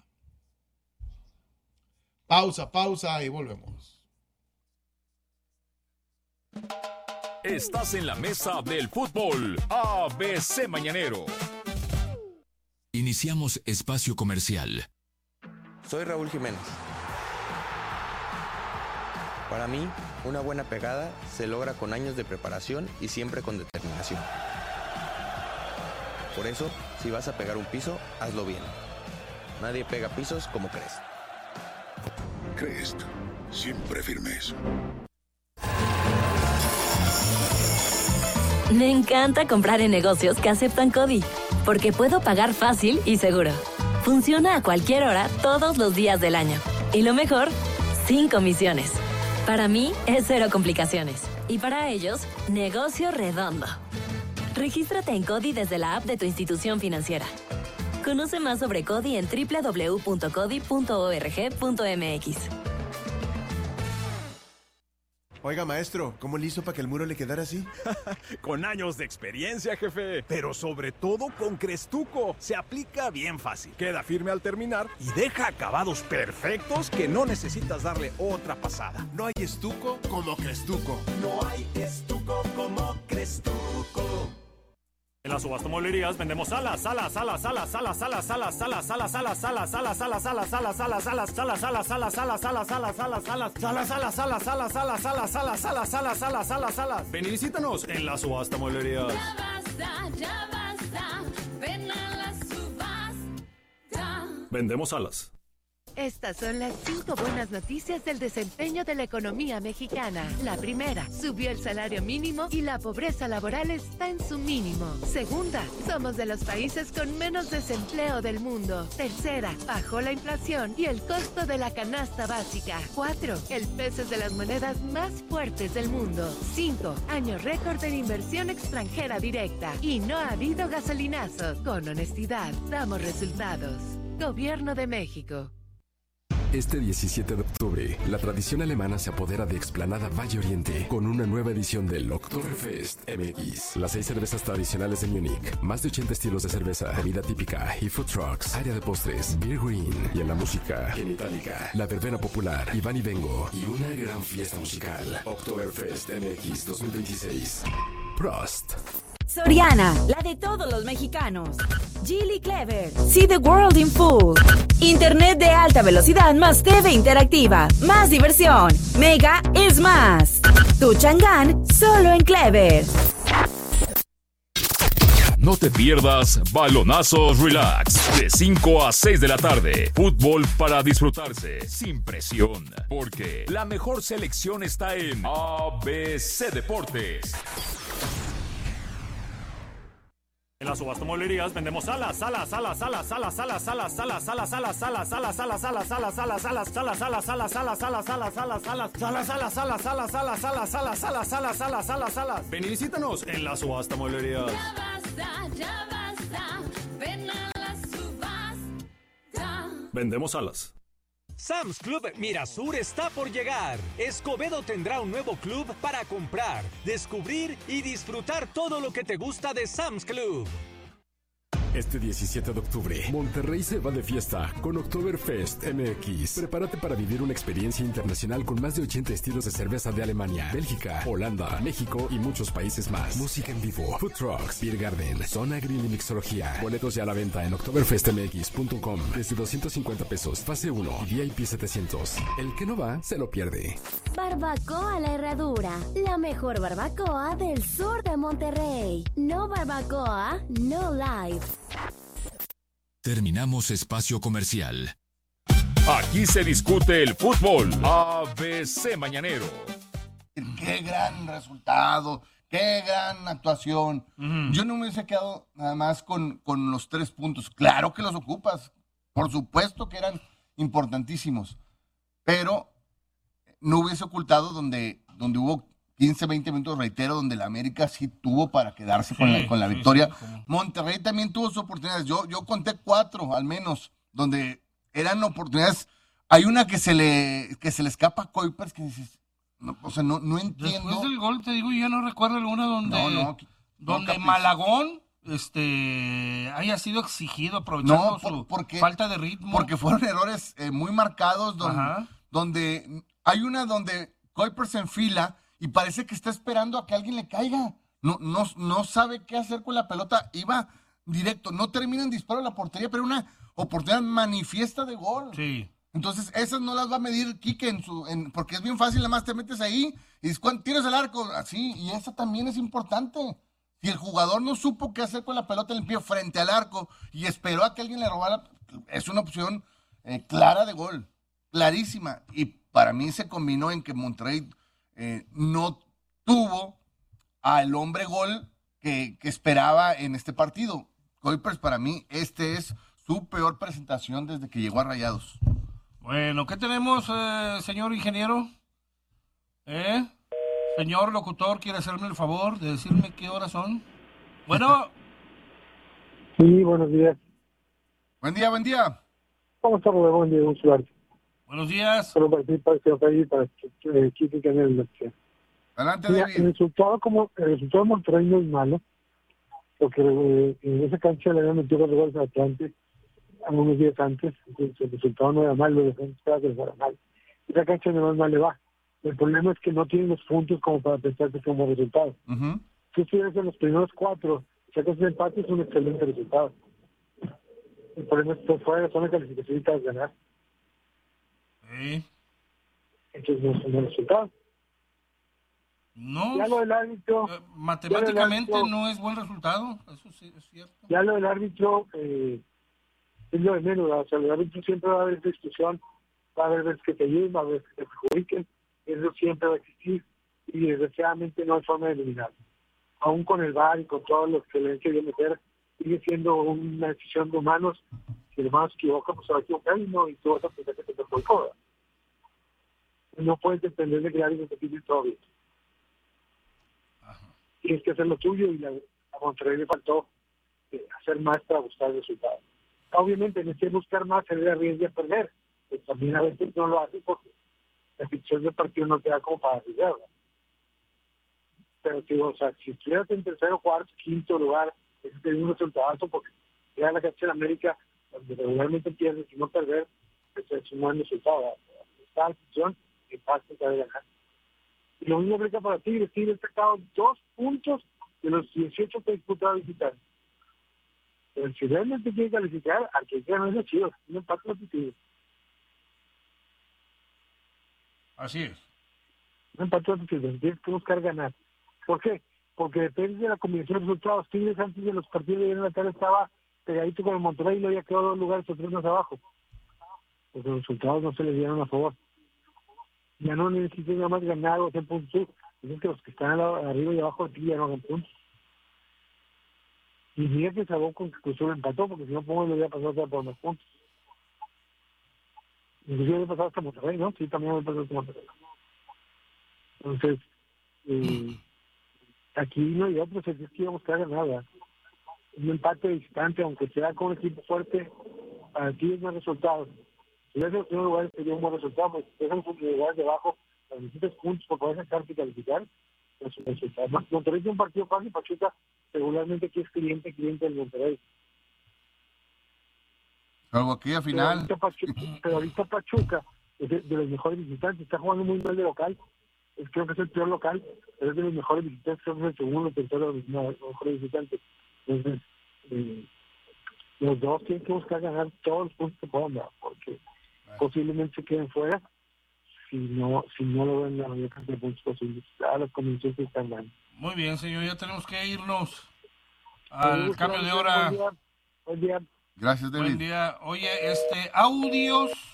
Pausa y volvemos. Estás en la mesa del fútbol ABC Mañanero. Iniciamos espacio comercial. Soy Raúl Jiménez. Para mí, una buena pegada se logra con años de preparación y siempre con determinación. Por eso, si vas a pegar un piso, hazlo bien. Nadie pega pisos como Crest. Crest, siempre firmes. Me encanta comprar en negocios que aceptan CODI, porque puedo pagar fácil y seguro. Funciona a cualquier hora, todos los días del año. Y lo mejor, sin comisiones. Para mí, es cero complicaciones. Y para ellos, negocio redondo. Regístrate en CODI desde la app de tu institución financiera. Conoce más sobre CODI en www.codi.org.mx. Oiga, maestro, ¿cómo le hizo para que el muro le quedara así? Con años de experiencia, jefe. Pero sobre todo con Crestuco. Se aplica bien fácil. Queda firme al terminar y deja acabados perfectos que no necesitas darle otra pasada. No hay estuco como Crestuco. No hay estuco como Crestuco. En las subasta mueblerías vendemos salas. Ven y visítanos en las subasta mueblerías. Ya basta, ven a la subasta. Vendemos salas. Estas son las 5 buenas noticias del desempeño de la economía mexicana. La primera, subió el salario mínimo y la pobreza laboral está en su mínimo. Segunda, somos de los países con menos desempleo del mundo. Tercera, bajó la inflación y el costo de la canasta básica. 4, el peso es de las monedas más fuertes del mundo. 5, año récord en inversión extranjera directa. Y no ha habido gasolinazos. Con honestidad, damos resultados. Gobierno de México. Este 17 de octubre, la tradición alemana se apodera de Explanada Valle Oriente con una nueva edición del Oktoberfest MX. Las 6 cervezas tradicionales de Múnich, más de 80 estilos de cerveza, comida típica y food trucks, área de postres, beer green y en la música, en Itálica, la verbena popular, Iván y Vengo y una gran fiesta musical. Oktoberfest MX 2026. Prost. Soriana, la de todos los mexicanos. Geely Clever, see the world in full. Internet de alta velocidad más TV interactiva, más diversión. Mega es más. Tu Chang'an, solo en Clever. No te pierdas Balonazos Relax, de 5 a 6 de la tarde. Fútbol para disfrutarse, sin presión. Porque la mejor selección está en ABC Deportes. En las subasta mueblerías vendemos salas, ven y visítanos en la subasta mueblerías. Ya basta, ven a la subasta. Vendemos salas. Sam's Club Mirasur está por llegar. Escobedo tendrá un nuevo club para comprar, descubrir y disfrutar todo lo que te gusta de Sam's Club. Este 17 de octubre, Monterrey se va de fiesta con Oktoberfest MX. Prepárate para vivir una experiencia internacional con más de 80 estilos de cerveza de Alemania, Bélgica, Holanda, México y muchos países más. Música en vivo, food trucks, beer garden, zona grill y mixología. Boletos ya a la venta en oktoberfestmx.com desde 250 pesos, fase 1 y VIP 700. El que no va, se lo pierde. Barbacoa La Herradura, la mejor barbacoa del sur de Monterrey. No barbacoa, no live. Terminamos espacio comercial. Aquí se discute el fútbol. ABC Mañanero. Qué gran resultado, qué gran actuación. Yo no me hubiese quedado nada más con los 3 puntos. Claro que los ocupas, por supuesto que eran importantísimos, pero no hubiese ocultado donde hubo 15, 20 minutos, reitero, donde la América sí tuvo para quedarse con la victoria. Sí. Monterrey también tuvo sus oportunidades. Yo conté 4, al menos, donde eran oportunidades. Hay una que se le escapa a Kuipers, que dices, no, o sea, no entiendo. Después del gol, te digo, yo no recuerdo alguna donde Malagón haya sido exigido aprovechando su falta de ritmo. Porque fueron errores muy marcados, donde hay una donde Kuipers se enfila y parece que está esperando a que alguien le caiga. No sabe qué hacer con la pelota. Iba directo. No termina en disparo a la portería, pero una oportunidad manifiesta de gol. Sí. Entonces, esas no las va a medir Quique porque es bien fácil, nada más te metes ahí y dices, ¿cuándo tiras el arco? Así, y eso también es importante. Si el jugador no supo qué hacer con la pelota en el pie frente al arco y esperó a que alguien le robara, es una opción clara de gol. Clarísima. Y para mí se combinó en que Monterrey no tuvo al hombre gol que esperaba en este partido. Kuipers, para mí, este es su peor presentación desde que llegó a Rayados. Bueno, ¿qué tenemos, señor ingeniero? Señor locutor, ¿quiere hacerme el favor de decirme qué horas son? Bueno. Sí, buenos días. Buen día. ¿Cómo está, Rubén? Buen día, un suerte. Buenos días. Solo para que Quique gane el elección. Adelante, David. El resultado de Monterrey no es malo, porque en esa cancha le habían metido 4 goles a Atlante algunos días antes, entonces el resultado no era malo, lo que esperaba que fuera mal. Esa cancha no mal le va. El problema es que no tiene los puntos como para pensar que es un buen resultado. Si estuvieras en los primeros 4, sacas un empate, es un excelente resultado. El problema es que fuera de la zona de calificación y te vas a ganar. Entonces no es un buen resultado. No, ya lo del árbitro, matemáticamente no es buen resultado, eso sí es cierto. Ya lo del árbitro es lo de menos, o sea, el árbitro siempre va a haber discusión, va a haber veces que te ayuden, va a haber veces que te perjudiquen, eso siempre va a existir y desgraciadamente no hay forma de eliminarlo. Aún con el VAR y con todo lo que le han querido meter, sigue siendo una decisión de humanos. Si el humano se equivoca, pues se va a equivocar y tú vas a pensar que te perjudicó. No puedes depender de que el árbitro te pide todo bien. Tienes que hacer lo tuyo y a Monterrey le faltó hacer más para buscar el resultado. Obviamente, en este buscar más se debe arriesgar a perder, pues también a veces no lo hace porque la ficción del partido no te da como para arriesgarla. Pero digo, o sea, si estuvieras en tercero, cuarto, quinto lugar, es un resultado porque ya la cancha de América, donde regularmente pierdes y no perder, pues es un buen resultado. Está en función y pasa de ganar. Y lo mismo aplica para Tigres. Tigres ha sacado 2 puntos de los 18 que ha disputado visitar. Pero si realmente quiere calificar, al que quiera no es de Chivas, un empate positivo. Así es. Un empate positivo, tienes que buscar ganar. ¿Por qué? Porque depende de la combinación de resultados. Tigres antes de los partidos de ayer en la tarde estaba pegadito con el Monterrey y lo había quedado 2 lugares o 3 más abajo. Porque los resultados no se les dieron a favor. Ya no necesitan nada más ganar o hacer puntos. Dicen que los que están arriba y abajo de ti ya no hagan puntos. Y mira que salvó con que Cruz Azul empató, porque si no, pongo le había pasado por más puntos. Inclusive había pasado hasta Monterrey, ¿no? Sí, también había pasado hasta Monterrey. Entonces, aquí no hay otro, es que íbamos a ganar nada. Un empate distante, aunque sea con un equipo fuerte, para ti es más resultados. Si ves en los primeros lugares sería un buen resultado, pues si ves en los lugares de abajo, necesitas puntos para poder sacarte y calificar, pues resultados. Monterrey tiene un partido fácil, Pachuca regularmente aquí es cliente del Monterrey. Algo aquí al final. Pero ahorita Pachuca es de los mejores visitantes, está jugando muy mal de local, creo que es el peor local, pero es de los mejores visitantes, creo que es el segundo o tercero de los mejores visitantes. Entonces, los dos tienen que buscar ganar todos los puntos que puedan dar, porque posiblemente se queden fuera si no lo ven la mayor cantidad de puntos posibles. A las condiciones que están dando. Muy bien, señor, ya tenemos que irnos al cambio de hora. Buen día. Gracias, David. Buen día. Oye, audios